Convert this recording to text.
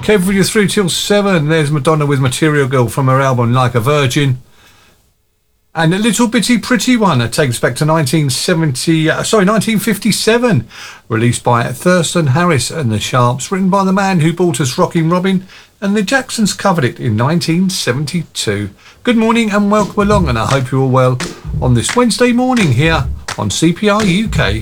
Kev, you're through till 7. There's Madonna with Material Girl from her album Like a Virgin. And a little bitty pretty one that takes us back to 1957, released by Thurston Harris and the Sharps, written by the man who bought us Rockin' Robin, and the Jacksons covered it in 1972. Good morning and welcome along, and I hope you're all well on this Wednesday morning here on CPR UK.